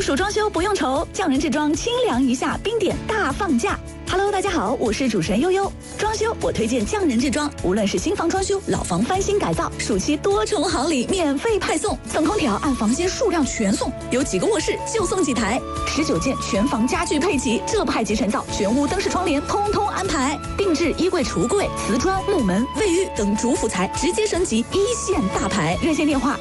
暑装修不用愁，匠人制装清凉一下，冰点大放价。Hello， 大家好，我是主持人悠悠。装修我推荐匠人制装，无论是新房装修、老房翻新改造，暑期多重好礼免费派送，送空调按房间数量全送，有几个卧室就送几台，19件全房家具配齐，这派集成灶、全屋灯饰窗帘通通安排，定制衣柜、橱柜、瓷砖、木门、卫浴等主辅材直接升级一线大牌。热线电话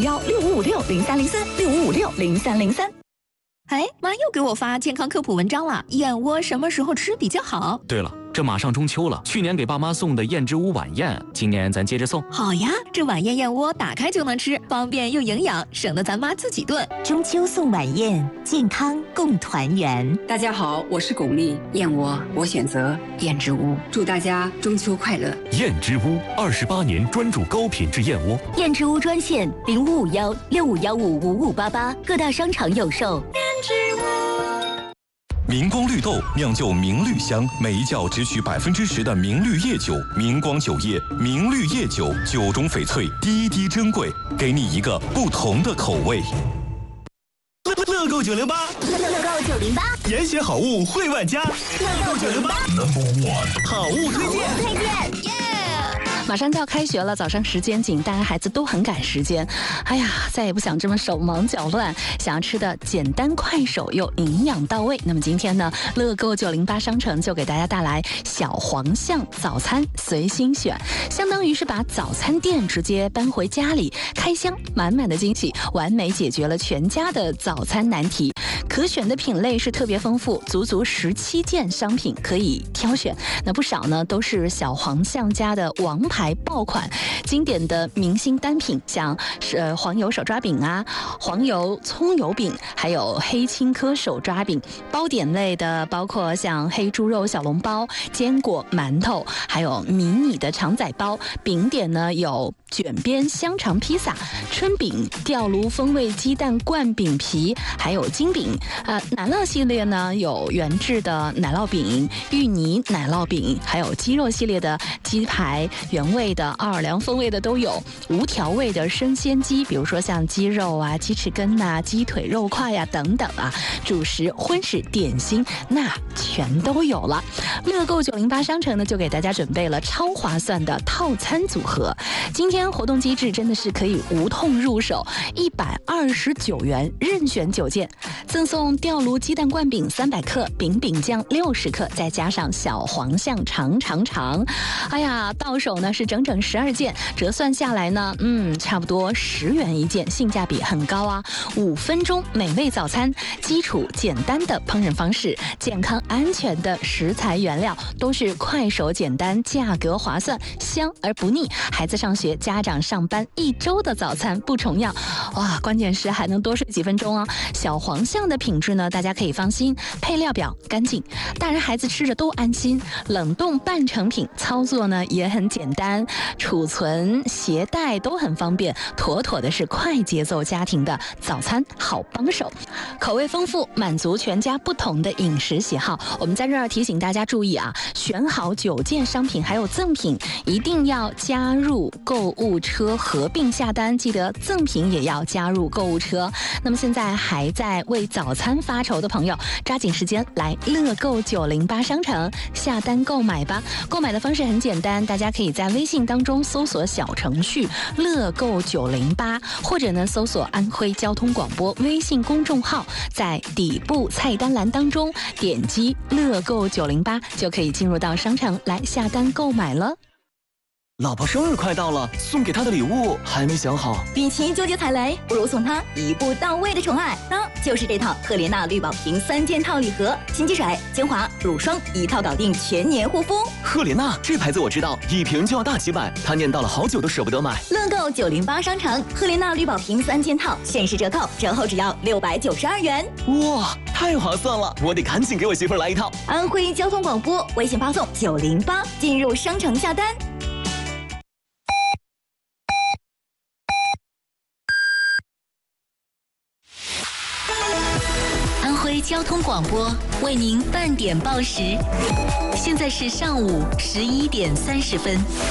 05516556030365560303。 哎，妈又给我发健康科普文章了，燕窝什么时候吃比较好？ 对了，这马上中秋了，去年给爸妈送的燕之屋晚宴，今年咱接着送。 好呀，这晚宴燕窝打开就能吃，方便又营养，省得咱妈自己炖。 中秋送晚宴，健康共团圆。 大家好，我是巩俐，燕窝我选择燕之屋，祝大家中秋快乐。 燕之屋28年专注高品质燕窝。 燕之屋专线0551655588，各大商场有售。 明光绿豆酿就明绿香，每一窖只取10%的明绿叶酒，明光酒业明绿叶酒，酒中翡翠，滴滴珍贵，给你一个不同的口味。 乐购908， 乐购908， 严选好物惠万家。乐购908，好物推荐。 马上就要开学了，早上时间紧，大家孩子都很赶时间。哎呀，再也不想这么手忙脚乱，想要吃的简单快手又营养到位。那么今天呢，乐购908商城就给大家带来小黄象早餐随心选，相当于是把早餐店直接搬回家里，开箱满满的惊喜，完美解决了全家的早餐难题。可选的品类是特别丰富，足足17件商品可以挑选。那不少呢都是小黄象家的王牌爆款，经典的明星单品，像是黄油手抓饼啊、黄油葱油饼，还有黑青稞手抓饼。包点类的包括像黑猪肉小笼包、坚果馒头，还有迷你的肠仔包。饼点呢有卷边香肠披萨、春饼、吊炉风味鸡蛋灌饼皮，还有金饼。奶酪系列呢有原制的奶酪饼、芋泥奶酪饼，还有鸡肉系列的鸡排，原味的、奥尔良风味的都有，无调味的生鲜鸡，比如说像鸡肉啊、鸡翅根啊、鸡腿肉块呀、等等啊，主食、荤食、点心那全都有了。乐购908商城呢就给大家准备了超划算的套餐组合，今天活动机制真的是可以无痛入手，129元任选9件，赠送吊炉鸡蛋灌饼300克，饼酱60克，再加上小黄象长。哎呀，到手呢是整整12件，折算下来呢，差不多10元一件，性价比很高啊！5分钟美味早餐，基础简单的烹饪方式，健康安全的食材原料，都是快手简单，价格划算，香而不腻。孩子上学，家长上班，1周的早餐不重样。哇，关键是还能多睡几分钟哦。小黄象的品质呢，大家可以放心，配料表干净，大人孩子吃着都安心。冷冻半成品，操作呢也很简单，储存携带都很方便，妥妥的是快节奏家庭的早餐好帮手。口味丰富，满足全家不同的饮食喜好。我们在这儿提醒大家注意啊，选好9件商品还有赠品，一定要加入购物车合并下单，记得赠品也要加入购物车。那么现在还在为早餐发愁的朋友，抓紧时间来乐购908商城下单购买吧。购买的方式很简单，大家可以在微信当中搜索小程序乐购908，或者呢搜索安徽交通广播微信公众号，在底部菜单栏当中点击乐购908，就可以进入到商城来下单购买了。 老婆生日快到了，送给她的礼物还没想好。 与其纠结踩雷，不如送她一步到位的宠爱，那就是这套赫莲娜绿宝瓶3件套礼盒，清洁水、精华、乳霜一套搞定，全年护肤。 赫莲娜这牌子我知道，1瓶就要大几百，她念叨了好久都舍不得买。 乐购908商城赫莲娜绿宝瓶3件套限时折扣，折后只要692元。 哇，太划算了，我得赶紧给我媳妇儿来一套。 安徽交通广播微信发送908进入商城下单。 安徽交通广播为您半点报时，现在是上午11点30分。